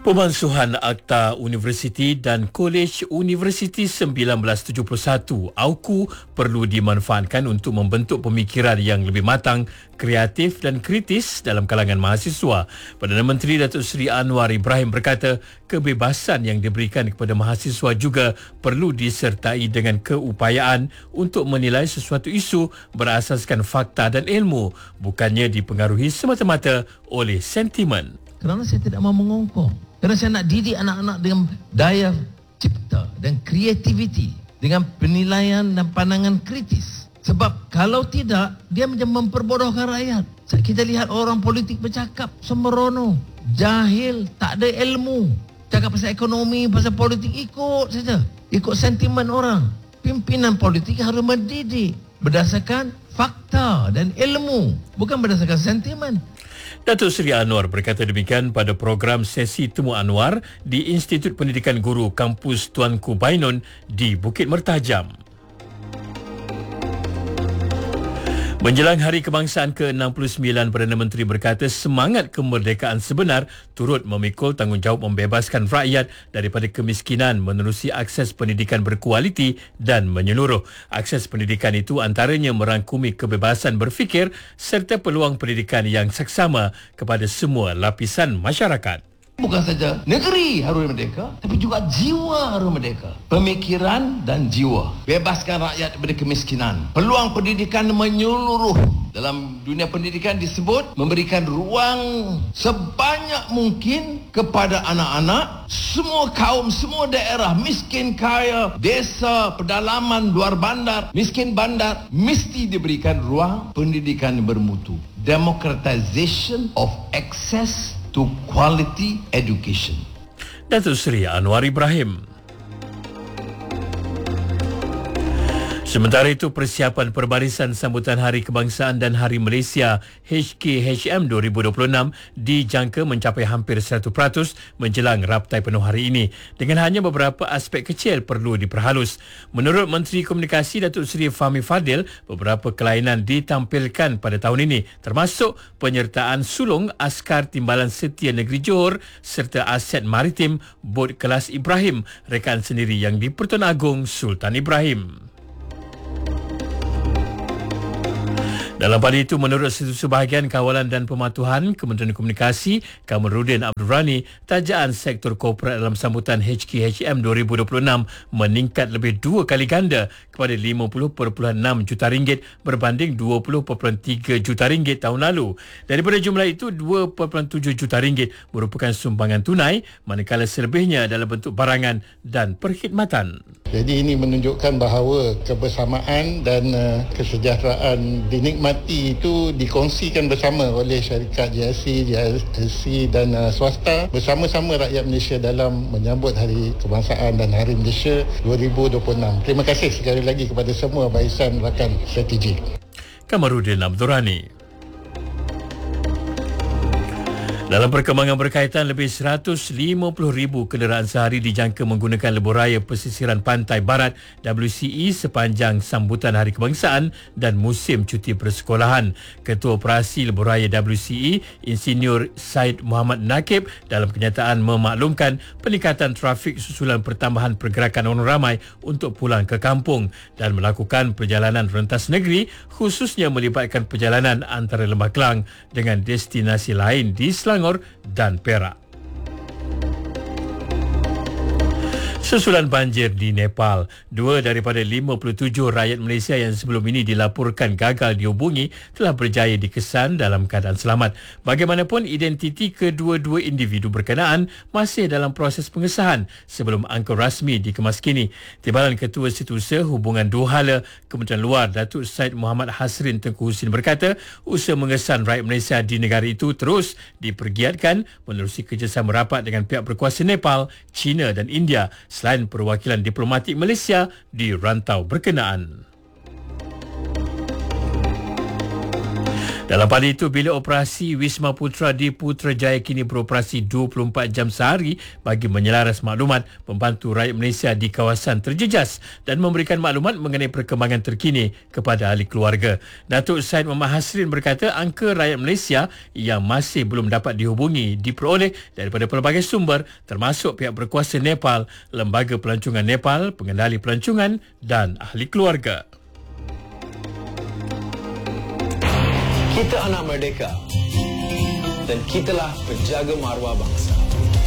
Pemansuhan Akta Universiti dan Kolej Universiti 1971 AUKU perlu dimanfaatkan untuk membentuk pemikiran yang lebih matang, kreatif dan kritis dalam kalangan mahasiswa. Perdana Menteri Datuk Seri Anwar Ibrahim berkata, kebebasan yang diberikan kepada mahasiswa juga perlu disertai dengan keupayaan untuk menilai sesuatu isu berasaskan fakta dan ilmu, bukannya dipengaruhi semata-mata oleh sentimen. Kerana saya tidak mahu mengongkong. Kerana saya nak didik anak-anak dengan daya cipta dan kreativiti, dengan penilaian dan pandangan kritis. Sebab kalau tidak, dia macam memperbodohkan rakyat. Kita lihat orang politik bercakap sembrono, jahil, tak ada ilmu. Cakap pasal ekonomi, pasal politik, ikut saja. Ikut sentimen orang. Pimpinan politik harus mendidik berdasarkan fakta dan ilmu, bukan berdasarkan sentimen. Datuk Seri Anwar berkata demikian pada program Sesi Temu Anwar di Institut Pendidikan Guru Kampus Tuanku Bainon di Bukit Mertajam. Menjelang Hari Kebangsaan ke-69, Perdana Menteri berkata semangat kemerdekaan sebenar turut memikul tanggungjawab membebaskan rakyat daripada kemiskinan menerusi akses pendidikan berkualiti dan menyeluruh. Akses pendidikan itu antaranya merangkumi kebebasan berfikir serta peluang pendidikan yang seksama kepada semua lapisan masyarakat. Bukan saja negeri harus merdeka, tapi juga jiwa harus merdeka. Pemikiran dan jiwa. Bebaskan rakyat daripada kemiskinan. Peluang pendidikan menyeluruh. Dalam dunia pendidikan disebut memberikan ruang sebanyak mungkin kepada anak-anak, semua kaum, semua daerah, miskin, kaya, desa, pedalaman, luar bandar, miskin bandar, mesti diberikan ruang pendidikan yang bermutu. Democratization of access to quality education. Datuk Seri Anwar Ibrahim. Sementara itu, persiapan perbarisan sambutan Hari Kebangsaan dan Hari Malaysia HKHM 2026 dijangka mencapai hampir 100% menjelang raptai penuh hari ini, dengan hanya beberapa aspek kecil perlu diperhalus. Menurut Menteri Komunikasi Datuk Seri Fahmi Fadil, beberapa kelainan ditampilkan pada tahun ini, termasuk penyertaan sulung Askar Timbalan Setia Negeri Johor serta aset maritim bot kelas Ibrahim, rekaan sendiri yang di Pertuan Agong Sultan Ibrahim. Dalam pada itu, menurut Sebahagian Kawalan dan Pematuhan Kementerian Komunikasi Kamarudin Abdul Rani, tajaan sektor korporat dalam sambutan HKHM 2026 meningkat lebih 2 kali ganda kepada 50.6 juta ringgit berbanding 20.3 juta ringgit tahun lalu. Daripada jumlah itu, 2.7 juta ringgit merupakan sumbangan tunai, manakala selebihnya dalam bentuk barangan dan perkhidmatan. Jadi ini menunjukkan bahawa kebersamaan dan kesejahteraan dinikmati itu dikongsikan bersama oleh syarikat JSC, JSC dan swasta bersama-sama rakyat Malaysia dalam menyambut Hari Kebangsaan dan Hari Malaysia 2026. Terima kasih sekali lagi kepada semua barisan rakan strategik. Kamarudin Abdul Rani. Dalam perkembangan berkaitan, lebih 150,000 kenderaan sehari dijangka menggunakan lebuh raya pesisiran pantai barat WCE sepanjang sambutan Hari Kebangsaan dan musim cuti persekolahan. Ketua Operasi Lebuh Raya WCE, Insinyur Said Muhammad Nakib, dalam kenyataan memaklumkan peningkatan trafik susulan pertambahan pergerakan orang ramai untuk pulang ke kampung dan melakukan perjalanan rentas negeri, khususnya melibatkan perjalanan antara Lembah Kelang dengan destinasi lain di Selangor dan Perak. Susulan banjir di Nepal, 2 daripada 57 rakyat Malaysia yang sebelum ini dilaporkan gagal dihubungi telah berjaya dikesan dalam keadaan selamat. Bagaimanapun, identiti kedua-dua individu berkenaan masih dalam proses pengesahan sebelum angka rasmi dikemaskini. Timbalan Ketua Setiausaha Hubungan Duhala Kementerian Luar Datuk Said Muhammad Hasrin Tengku Husin berkata, usaha mengesan rakyat Malaysia di negara itu terus dipergiatkan menerusi kerjasama rapat dengan pihak berkuasa Nepal, China dan India, selain perwakilan diplomatik Malaysia di rantau berkenaan. Dalam pada itu, bilik operasi Wisma Putra di Putrajaya kini beroperasi 24 jam sehari bagi menyelaras maklumat membantu rakyat Malaysia di kawasan terjejas dan memberikan maklumat mengenai perkembangan terkini kepada ahli keluarga. Datuk Syed Muhammad Hasrin berkata angka rakyat Malaysia yang masih belum dapat dihubungi diperoleh daripada pelbagai sumber termasuk pihak berkuasa Nepal, Lembaga Pelancongan Nepal, Pengendali Pelancongan dan ahli keluarga. Kita anak merdeka dan kitalah penjaga maruah bangsa.